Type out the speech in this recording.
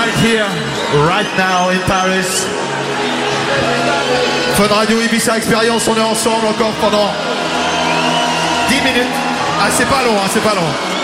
right here, right now in Paris. Fun Radio Ibiza Experience, on est ensemble encore pendant 10 minutes. Ah, c'est pas long, hein, c'est pas long.